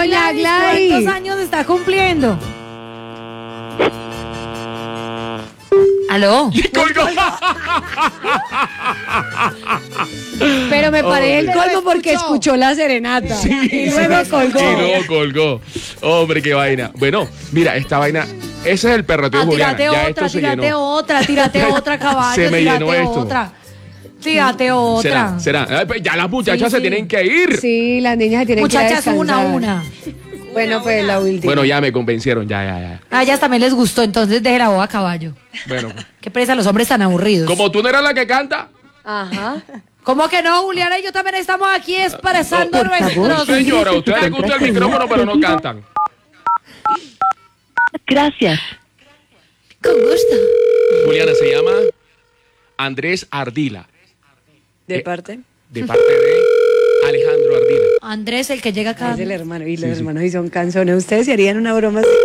doña Gladys. ¿Cuántos años está cumpliendo? ¿Aló? Pero me parece el colmo porque escuchó la serenata. Sí, y luego colgó. Y luego colgó. Hombre, qué vaina. Bueno, mira, esta vaina. Ese es el perroteo de Juliana. Tírate Ya otra, esto se tírate llenó. otra, caballo. Se me tírate llenó esto. otra. Tírate otra. ¿Será? Ay, pues ya las muchachas Sí, se sí. tienen que ir. Sí, las niñas se tienen Muchachas, que ir a descansar. una. Bueno, pues la última. Bueno, ya me convencieron, ya. A ellas también les gustó, entonces deje la boda a caballo. Bueno, Qué presa los hombres tan aburridos. como tú no eras la que canta. Ajá. ¿Cómo que no, Juliana? Y yo también estamos aquí expresando nuestros... Señora, a ustedes les gusta el micrófono, pero no cantan. Gracias. Con gusto. Juliana se llama Andrés Ardila. ¿De parte? De parte de Alejandro Ardila. Andrés, el que llega acá. Es el hermano. Y los hermanos y son canzones. ¿Ustedes se harían una broma así?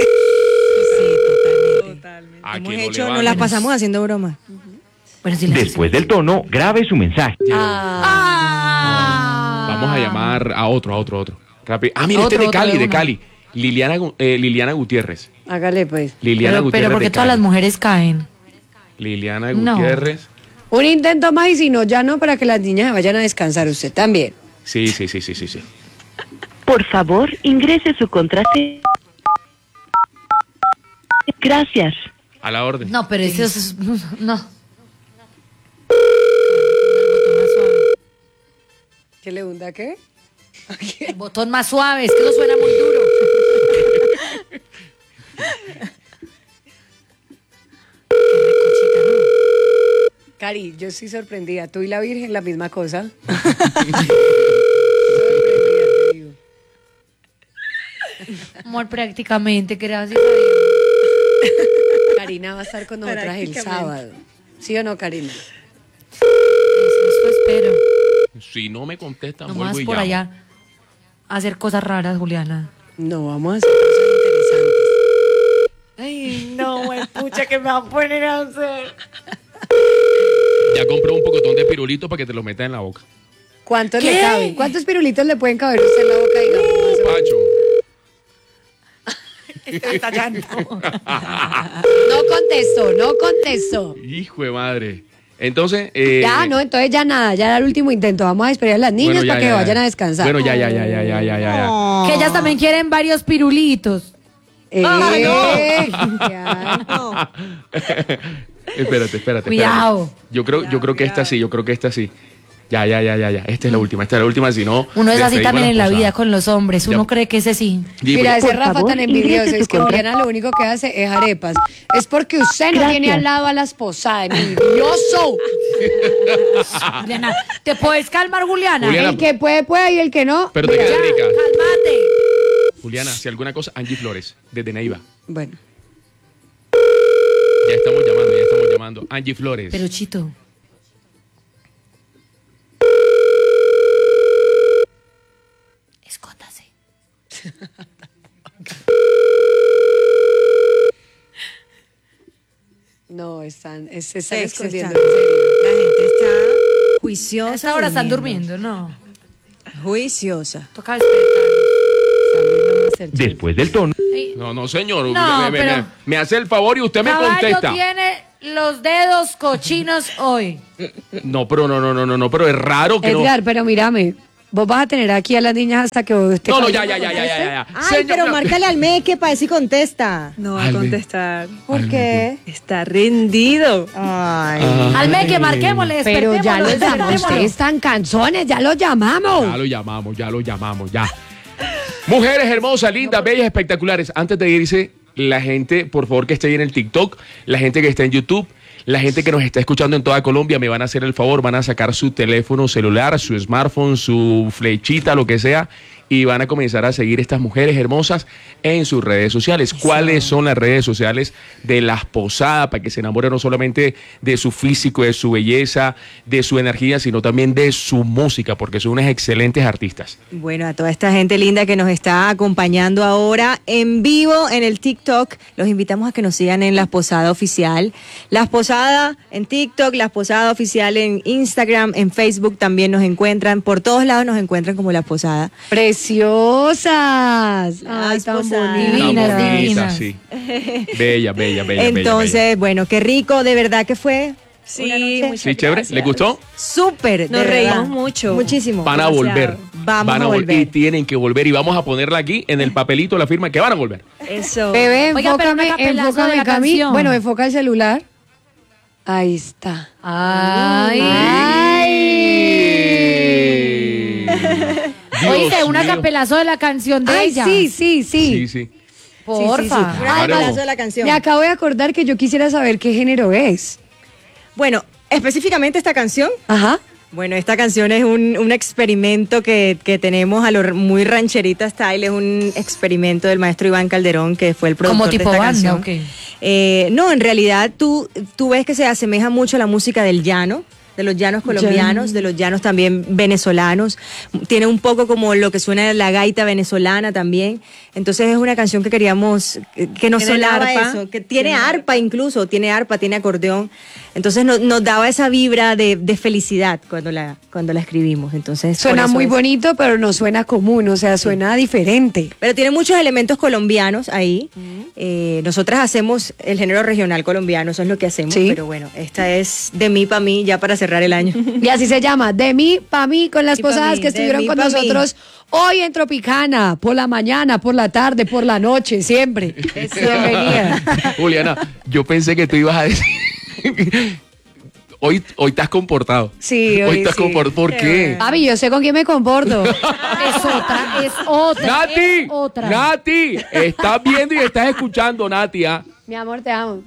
Aquí Nos la pasamos haciendo broma. Bueno, sí, la- Después del tono, grabe su mensaje. Vamos a llamar a otro. Rápido. Ah, mira, este Otro, de Cali, de de una. Cali. Liliana Gutiérrez. Hágale, pues. Liliana pero Gutiérrez. porque de todas las Cali. mujeres caen. Liliana No. Gutiérrez. Un intento más y si no, ya no, para que las niñas se vayan a descansar. Usted también. Sí. Por favor, ingrese su contraseña. Gracias. A la orden. No, pero eso es... No. ¿Qué le hunda qué? El botón más suave, es que eso suena muy duro. Cari, yo estoy sorprendida. Tú y la Virgen, la misma cosa. Sorprendida, te digo. Amor, prácticamente, gracias a Dios. Karina va a estar con nosotras el sábado. ¿Sí o no, Karina? Eso espero. Si no me contestan, No vuelvo más y por llamo. allá a hacer cosas raras, Juliana. No, vamos a hacer cosas interesantes. Ay, no, pucha, que me va a poner a hacer. Ya compré un pocotón de pirulito para que te lo metas en la boca. ¿Cuántos ¿Qué? le caben? ¿Cuántos pirulitos le pueden caber a usted en la boca? Digamos, más o menos? Pacho. Está llanto. No contesto. Hijo de madre. Entonces. Ya, no, entonces ya nada, ya era el último intento. Vamos a esperar a las niñas bueno, ya, para que ya, vayan ya. a descansar. Bueno, ya. Que ellas también quieren varios pirulitos. Ya. Espérate. Cuidado. Yo creo que esta sí. Ya. Esta es la última, si no. Uno es les así digo también la en la posada. vida con los hombres. Uno Ya. cree que ese sí. Mira, ese Por Rafa favor, tan envidioso ingrese es su que Juliana lo único que hace es arepas. Es porque usted no Gracias. tiene al lado a la esposa, envidioso. Juliana, ¿te puedes calmar, Juliana? Juliana, El que puede y el que no. Pero te vea. queda rica. Cálmate. Juliana, si alguna cosa, Angie Flores, desde Neiva. Bueno, Ya estamos llamando. Angie Flores. Pero Chito. Escóndase. no, se están Sexo escondiendo, está. en serio. La gente está juiciosa. A esta hora están durmiendo, ¿no? Juiciosa. Toca despertar. Están viendo Masterchef. Después del tono, Ay, No, señor. No, me, pero- me hace el favor y usted me Caballo contesta. tiene los dedos cochinos hoy. No, pero es raro que Edgar, pero mírame. Vos vas a tener aquí a las niñas hasta que vos te no. No, calles, ya. conteste. Ay, Señor, pero no. márcale al Meque para ver si contesta. No va a Alme. contestar. ¿Por qué? Está rendido. Ay. Alme, que marquémosle, Pero ya despertémoslo, los llamamos. despertémoslo. Ustedes están canzones, ya los llamamos. Ya lo llamamos. Mujeres hermosas, lindas, bellas, espectaculares. Antes de irse, la gente, por favor, que esté ahí en el TikTok, la gente que está en YouTube, la gente que nos está escuchando en toda Colombia, me van a hacer el favor, van a sacar su teléfono celular, su smartphone, su flechita, lo que sea, y van a comenzar a seguir estas mujeres hermosas en sus redes sociales. ¿Cuáles son las redes sociales de Las Posadas? Para que se enamoren no solamente de su físico, de su belleza, de su energía, sino también de su música, porque son unas excelentes artistas. Bueno, a toda esta gente linda que nos está acompañando ahora en vivo en el TikTok, los invitamos a que nos sigan en Las Posadas Oficial. Las Posadas en TikTok, Las Posadas Oficial en Instagram, en Facebook también nos encuentran, por todos lados nos encuentran como Las Posadas. preciosas. Ay, Las tan posadas. bonitas. Divinas, Tan bonita, divinas. sí. Bella, bella, bella. Entonces, bueno, qué rico, de verdad que fue. Sí, una noche muchas Sí, chévere. ¿Le gustó? súper. Nos de reímos verdad. mucho. Muchísimo. Van a volver. Vamos Van a volver. Y tienen que volver. Y vamos a ponerla aquí en el papelito, la firma, que van a volver. Eso. Bebé, Oiga, pero un enfócame, acapelazo de enfócame, la Cami. canción. Bueno, enfoca el celular. Ahí está. Ay. Dios Oíste, un mío. acapelazo de la canción de Ay, ella. sí, sí, sí. Sí, sí. Porfa. Un Claro. acapelazo de la canción. Me acabo de acordar que yo quisiera saber qué género es. Bueno, específicamente esta canción. Ajá. Bueno, esta canción es un experimento que tenemos a lo muy rancherita style, es un experimento del maestro Iván Calderón, que fue el productor Como de tipo esta banda, canción. ¿ok? No, en realidad tú ves que se asemeja mucho a la música del llano, de los llanos colombianos, de los llanos también venezolanos. Tiene un poco como lo que suena la gaita venezolana también. Entonces es una canción que queríamos, que nos ¿Tiene sonaba arpa? eso, que tiene arpa incluso, tiene arpa, tiene acordeón. Entonces nos daba esa vibra de felicidad cuando la escribimos. Entonces por Suena eso muy es. bonito, pero no suena común, o sea, suena diferente. Pero tiene muchos elementos colombianos ahí. Nosotras hacemos el género regional colombiano, eso es lo que hacemos. Sí. Pero bueno, esta es de mí pa' mí, ya para cerrar el año. Y así se llama, de mí pa' mí, con las Y pa' posadas mí, que de estuvieron mí con pa' mí. nosotros hoy en Tropicana, por la mañana, por la tarde, por la noche, siempre. Bienvenida. Juliana, yo pensé que tú ibas a decir. Hoy te has comportado. Sí, hoy te has sí. comportado. ¿Por qué? Papi, yo sé con quién me comporto. Es otra, es otra. Nati, es otra. Nati, estás viendo y estás escuchando, Nati. ¿Ah? Mi amor, te amo.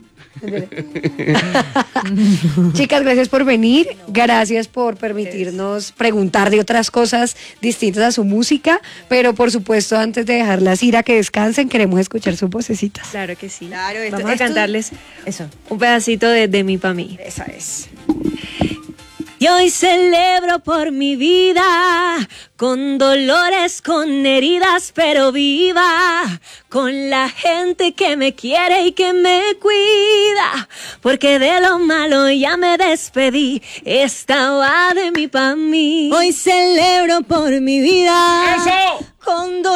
Chicas, gracias por venir, gracias por permitirnos preguntar de otras cosas distintas a su música, pero por supuesto antes de dejarlas ir a que descansen, queremos escuchar sus vocecitas. Claro que sí. Claro, Vamos a esto- cantarles Eso, un pedacito de mí pa' mí. esa es. Y hoy celebro por mi vida, con dolores, con heridas, pero viva, con la gente que me quiere y que me cuida, porque de lo malo ya me despedí, esta va de mí pa' mí. Hoy celebro por mi vida, ¡Eso! con